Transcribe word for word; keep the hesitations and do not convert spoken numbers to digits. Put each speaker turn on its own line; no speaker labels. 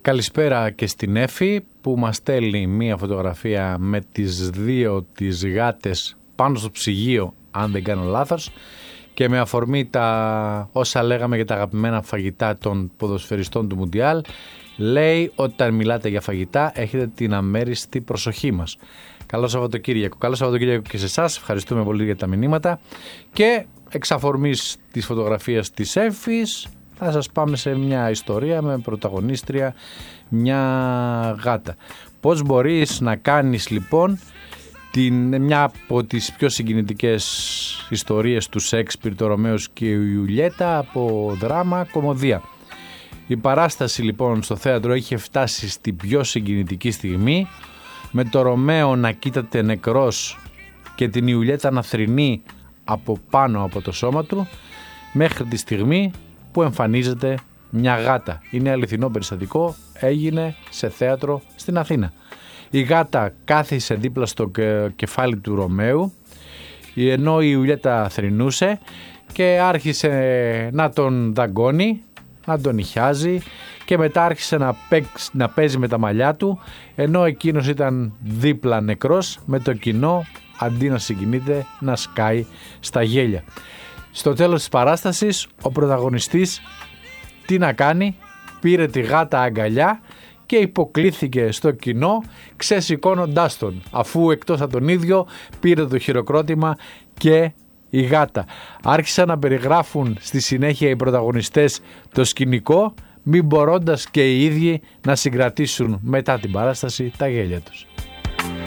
Καλησπέρα και στην Έφη που μας στέλνει μία φωτογραφία με τις δύο τις γάτες πάνω στο ψυγείο, αν δεν κάνω λάθος, και με αφορμή τα όσα λέγαμε για τα αγαπημένα φαγητά των ποδοσφαιριστών του Μουντιάλ, λέει όταν μιλάτε για φαγητά έχετε την αμέριστη προσοχή μας. Καλό Σαββατοκύριακο. Καλό Σαββατοκύριακο και σε εσάς. Ευχαριστούμε πολύ για τα μηνύματα. Και εξ αφορμής της φωτογραφίας της Έφης θα σας πάμε σε μια ιστορία με πρωταγωνίστρια μια γάτα. Πώς μπορείς να κάνεις λοιπόν την, μια από τις πιο συγκινητικές ιστορίες του Σέξπιρ, το Ρωμαίος και η Ιουλιέτα, από δράμα κωμωδία. Η παράσταση λοιπόν στο θέατρο είχε φτάσει στην πιο συγκινητική στιγμή, με το Ρωμαίο να κοίταται νεκρός και την Ιουλιέτα να θρηνεί από πάνω από το σώμα του, μέχρι τη στιγμή που εμφανίζεται μια γάτα. Είναι αληθινό περιστατικό, έγινε σε θέατρο στην Αθήνα. Η γάτα κάθισε δίπλα στο κεφάλι του Ρωμαίου, ενώ η Ιουλιέτα θρηνούσε, και άρχισε να τον δαγκώνει, να τον νυχιάζει, και μετά άρχισε να, παίξει, να παίζει με τα μαλλιά του, ενώ εκείνος ήταν δίπλα νεκρός, με το κοινό αντί να συγκινείται να σκάει στα γέλια. Στο τέλος της παράστασης ο πρωταγωνιστής τι να κάνει, πήρε τη γάτα αγκαλιά και υποκλήθηκε στο κοινό ξεσηκώνοντάς τον, αφού εκτός από τον ίδιο πήρε το χειροκρότημα και η γάτα. Άρχισαν να περιγράφουν στη συνέχεια οι πρωταγωνιστές το σκηνικό, μην μπορώντας και οι ίδιοι να συγκρατήσουν μετά την παράσταση τα γέλια τους.